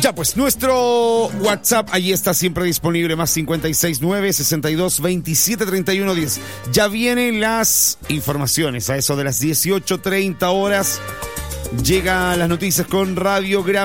Ya pues, nuestro WhatsApp ahí está siempre disponible, más 569-6227-3110. Ya vienen las informaciones a eso de las 18:30 horas. Llegan las noticias con Radiograma.